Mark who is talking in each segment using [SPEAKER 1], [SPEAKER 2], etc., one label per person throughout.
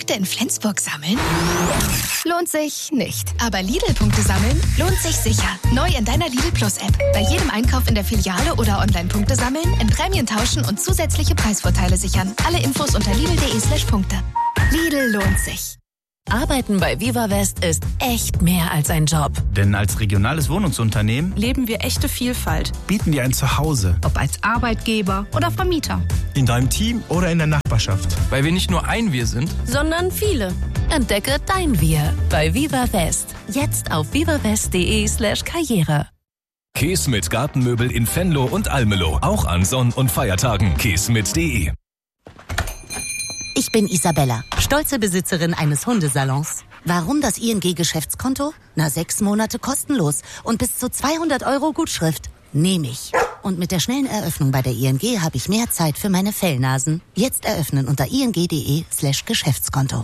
[SPEAKER 1] Punkte in Flensburg sammeln? Lohnt sich nicht. Aber Lidl-Punkte sammeln lohnt sich sicher. Neu in deiner Lidl Plus-App. Bei jedem Einkauf in der Filiale oder online Punkte sammeln, in Prämien tauschen und zusätzliche Preisvorteile sichern. Alle Infos unter lidl.de/Punkte. Lidl lohnt sich.
[SPEAKER 2] Arbeiten bei Viva West ist echt mehr als ein Job.
[SPEAKER 3] Denn als regionales Wohnungsunternehmen
[SPEAKER 4] leben wir echte Vielfalt.
[SPEAKER 3] Bieten dir ein Zuhause.
[SPEAKER 4] Ob als Arbeitgeber oder Vermieter.
[SPEAKER 3] In deinem Team oder in der Nachbarschaft.
[SPEAKER 5] Weil wir nicht nur ein Wir sind,
[SPEAKER 2] sondern viele. Entdecke dein Wir bei Viva West. Jetzt auf vivawest.de/Karriere.
[SPEAKER 6] Käse mit Gartenmöbel in Venlo und Almelo. Auch an Sonn- und Feiertagen. käsemit.de.
[SPEAKER 7] Ich bin Isabella, stolze Besitzerin eines Hundesalons. Warum das ING-Geschäftskonto? 6 Monate kostenlos und bis zu 200 € Gutschrift. Nehme ich. Und mit der schnellen Eröffnung bei der ING habe ich mehr Zeit für meine Fellnasen. Jetzt eröffnen unter ing.de/Geschäftskonto.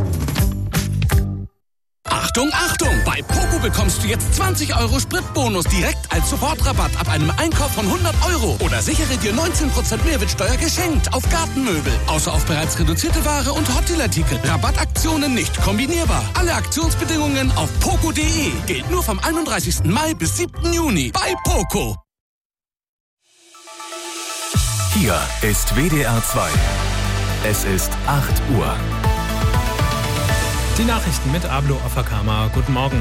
[SPEAKER 8] Achtung, Achtung! Bei Poco bekommst du jetzt 20 € Spritbonus direkt als Sofortrabatt ab einem Einkauf von 100 €. Oder sichere dir 19% Mehrwertsteuer geschenkt auf Gartenmöbel. Außer auf bereits reduzierte Ware und Hotdeal-Artikel. Rabattaktionen nicht kombinierbar. Alle Aktionsbedingungen auf poco.de. Gilt nur vom 31. Mai bis 7. Juni bei Poco.
[SPEAKER 6] Hier ist WDR 2. Es ist 8 Uhr.
[SPEAKER 9] Die Nachrichten mit Ablo Afakama. Guten Morgen.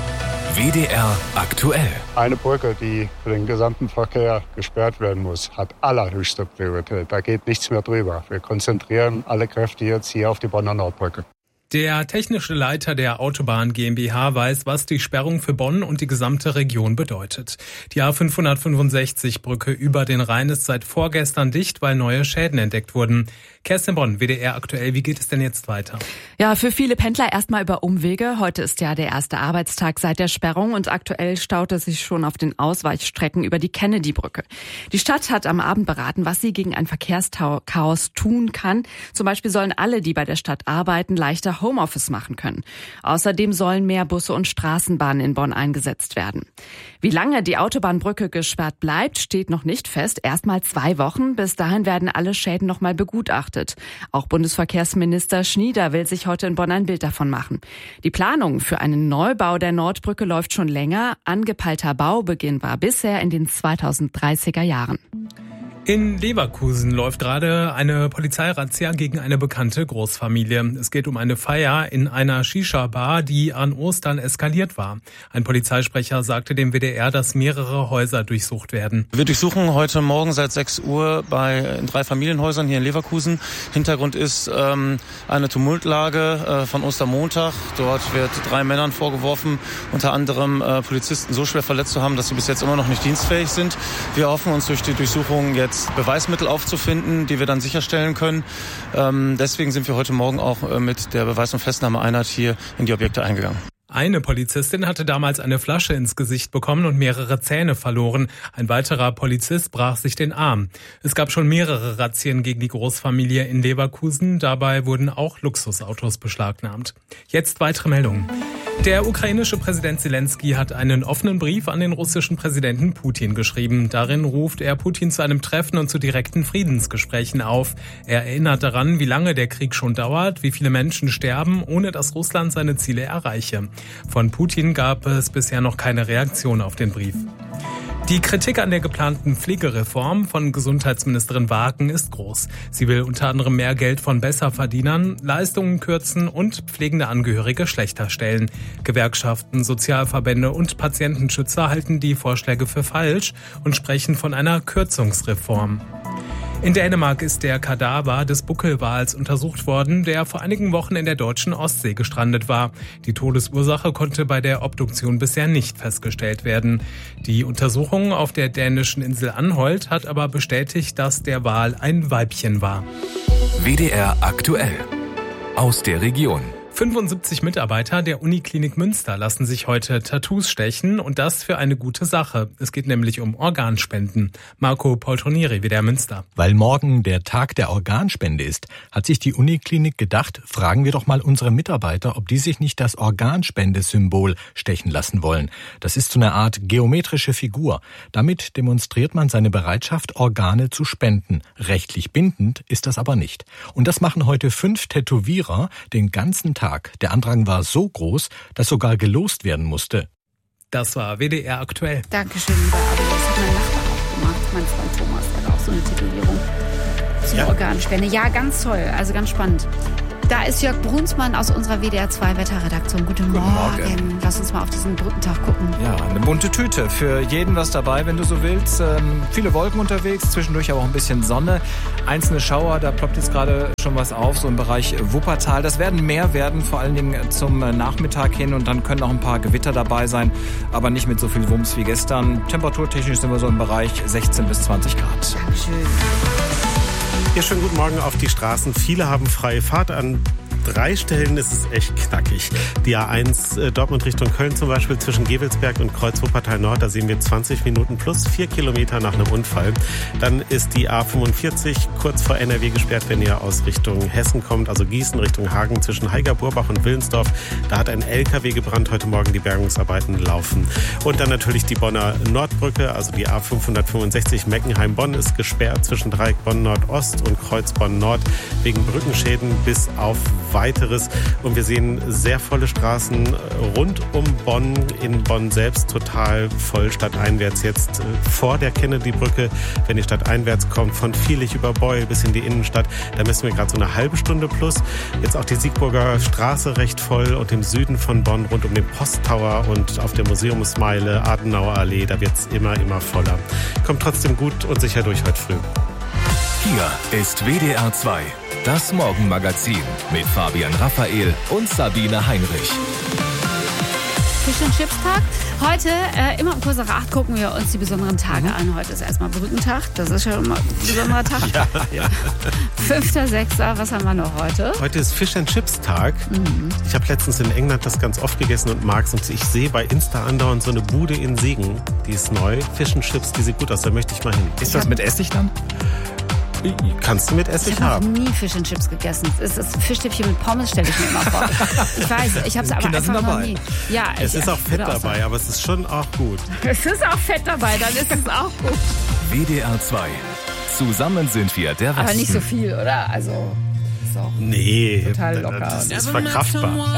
[SPEAKER 6] WDR aktuell.
[SPEAKER 10] Eine Brücke, die für den gesamten Verkehr gesperrt werden muss, hat allerhöchste Priorität. Da geht nichts mehr drüber. Wir konzentrieren alle Kräfte jetzt hier auf die Bonner Nordbrücke.
[SPEAKER 9] Der technische Leiter der Autobahn GmbH weiß, was die Sperrung für Bonn und die gesamte Region bedeutet. Die A565-Brücke über den Rhein ist seit vorgestern dicht, weil neue Schäden entdeckt wurden. Kerstin Bonn, WDR aktuell, wie geht es denn jetzt weiter?
[SPEAKER 11] Ja, für viele Pendler erstmal über Umwege. Heute ist ja der erste Arbeitstag seit der Sperrung und aktuell staut es sich schon auf den Ausweichstrecken über die Kennedy-Brücke. Die Stadt hat am Abend beraten, was sie gegen ein Verkehrschaos tun kann. Zum Beispiel sollen alle, die bei der Stadt arbeiten, leichter Homeoffice machen können. Außerdem sollen mehr Busse und Straßenbahnen in Bonn eingesetzt werden. Wie lange die Autobahnbrücke gesperrt bleibt, steht noch nicht fest. Erstmal 2 Wochen. Bis dahin werden alle Schäden nochmal begutachtet. Auch Bundesverkehrsminister Schnieder will sich heute in Bonn ein Bild davon machen. Die Planung für einen Neubau der Nordbrücke läuft schon länger. Angepeilter Baubeginn war bisher in den 2030er Jahren.
[SPEAKER 9] In Leverkusen läuft gerade eine Polizeirazzia gegen eine bekannte Großfamilie. Es geht um eine Feier in einer Shisha-Bar, die an Ostern eskaliert war. Ein Polizeisprecher sagte dem WDR, dass mehrere Häuser durchsucht werden.
[SPEAKER 12] Wir durchsuchen heute Morgen seit 6 Uhr in 3 Familienhäusern hier in Leverkusen. Hintergrund ist eine Tumultlage von Ostermontag. Dort wird 3 Männern vorgeworfen, unter anderem Polizisten so schwer verletzt zu haben, dass sie bis jetzt immer noch nicht dienstfähig sind. Wir hoffen uns durch die Durchsuchung jetzt Beweismittel aufzufinden, die wir dann sicherstellen können. Deswegen sind wir heute Morgen auch mit der Beweis- und Festnahmeeinheit hier in die Objekte eingegangen.
[SPEAKER 9] Eine Polizistin hatte damals eine Flasche ins Gesicht bekommen und mehrere Zähne verloren. Ein weiterer Polizist brach sich den Arm. Es gab schon mehrere Razzien gegen die Großfamilie in Leverkusen. Dabei wurden auch Luxusautos beschlagnahmt. Jetzt weitere Meldungen. Der ukrainische Präsident Zelensky hat einen offenen Brief an den russischen Präsidenten Putin geschrieben. Darin ruft er Putin zu einem Treffen und zu direkten Friedensgesprächen auf. Er erinnert daran, wie lange der Krieg schon dauert, wie viele Menschen sterben, ohne dass Russland seine Ziele erreiche. Von Putin gab es bisher noch keine Reaktion auf den Brief. Die Kritik an der geplanten Pflegereform von Gesundheitsministerin Wagen ist groß. Sie will unter anderem mehr Geld von Besserverdienern, Leistungen kürzen und pflegende Angehörige schlechter stellen. Gewerkschaften, Sozialverbände und Patientenschützer halten die Vorschläge für falsch und sprechen von einer Kürzungsreform. In Dänemark ist der Kadaver des Buckelwals untersucht worden, der vor einigen Wochen in der deutschen Ostsee gestrandet war. Die Todesursache konnte bei der Obduktion bisher nicht festgestellt werden. Die Untersuchung auf der dänischen Insel Anholt hat aber bestätigt, dass der Wal ein Weibchen war.
[SPEAKER 6] WDR aktuell. Aus der Region.
[SPEAKER 9] 75 Mitarbeiter der Uniklinik Münster lassen sich heute Tattoos stechen und das für eine gute Sache. Es geht nämlich um Organspenden. Marco Poltronieri, WDR Münster.
[SPEAKER 5] Weil morgen der Tag der Organspende ist, hat sich die Uniklinik gedacht, fragen wir doch mal unsere Mitarbeiter, ob die sich nicht das Organspendesymbol stechen lassen wollen. Das ist so eine Art geometrische Figur. Damit demonstriert man seine Bereitschaft, Organe zu spenden. Rechtlich bindend ist das aber nicht. Und das machen heute 5 Tätowierer den ganzen Tag. Der Andrang war so groß, dass sogar gelost werden musste.
[SPEAKER 9] Das war WDR aktuell.
[SPEAKER 11] Dankeschön, lieber Abi. Das hat mein Nachbar auch gemacht. Mein Freund Thomas, der hat auch so eine Tätowierung zur Organspende. Ja, ganz toll, also ganz spannend. Da ist Jörg Brunsmann aus unserer WDR 2 Wetterredaktion. Guten Morgen. Lass uns mal auf diesen Brückentag gucken.
[SPEAKER 13] Ja, eine bunte Tüte. Für jeden was dabei, wenn du so willst. Viele Wolken unterwegs, zwischendurch aber auch ein bisschen Sonne. Einzelne Schauer, da ploppt jetzt gerade schon was auf, so im Bereich Wuppertal. Das werden mehr werden, vor allen Dingen zum Nachmittag hin. Und dann können auch ein paar Gewitter dabei sein, aber nicht mit so viel Wumms wie gestern. Temperaturtechnisch sind wir so im Bereich 16 bis 20 Grad.
[SPEAKER 11] Dankeschön.
[SPEAKER 14] Ja, schönen guten Morgen auf die Straßen. Viele haben freie Fahrt. An 3 Stellen ist es echt knackig. Die A1 Dortmund Richtung Köln zum Beispiel zwischen Gevelsberg und Kreuz Wuppertal Nord. Da sehen wir 20 Minuten plus 4 Kilometer nach einem Unfall. Dann ist die A45 kurz vor NRW gesperrt, wenn ihr aus Richtung Hessen kommt. Also Gießen Richtung Hagen zwischen Heiger-Burbach und Willensdorf. Da hat ein LKW gebrannt. Heute Morgen die Bergungsarbeiten laufen. Und dann natürlich die Bonner Nordbrücke. Also die A565 Meckenheim-Bonn ist gesperrt zwischen Dreieck Bonn Nordost und Kreuz Bonn Nord wegen Brückenschäden bis auf Weiteres. Und wir sehen sehr volle Straßen rund um Bonn, in Bonn selbst total voll, stadteinwärts jetzt vor der Kennedy-Brücke. Wenn ihr stadteinwärts kommt, von Vielich über Beul bis in die Innenstadt, da messen wir gerade so eine halbe Stunde plus. Jetzt auch die Siegburger Straße recht voll und im Süden von Bonn rund um den Posttower und auf der Museumsmeile, Adenauer Allee, da wird es immer voller. Kommt trotzdem gut und sicher durch heute früh.
[SPEAKER 6] Hier ist WDR 2. Das Morgenmagazin mit Fabian Raphael und Sabine Heinrich.
[SPEAKER 11] Fish and Chips Tag. Heute, immer um kurz nach 8 gucken wir uns die besonderen Tage an. Heute ist erstmal Brückentag. Das ist schon mal ein besonderer Tag.
[SPEAKER 14] Ja.
[SPEAKER 11] 5.6. Was haben wir noch heute?
[SPEAKER 14] Heute ist Fish and Chips Tag. Ich habe letztens in England das ganz oft gegessen und mag's. Und ich sehe bei Insta andauernd so eine Bude in Siegen. Die ist neu. Fish and Chips, die sieht gut aus. Da möchte ich mal hin.
[SPEAKER 13] Ist das mit Essig dann?
[SPEAKER 14] Kannst du mit Essig haben?
[SPEAKER 11] Ich habe nie Fish and Chips gegessen. Es ist Fischstäbchen mit Pommes, stelle ich mir immer vor. Ich weiß, ich habe es aber einfach noch nie. Ja,
[SPEAKER 14] es ist auch Fett dabei, aber es ist schon auch gut.
[SPEAKER 11] Es ist auch Fett dabei, dann ist es auch gut.
[SPEAKER 6] WDR 2. Zusammen sind wir der Westen.
[SPEAKER 11] Aber nicht so viel, oder? Also, ist auch
[SPEAKER 14] nee,
[SPEAKER 11] total locker.
[SPEAKER 14] Das ist verkraftbar.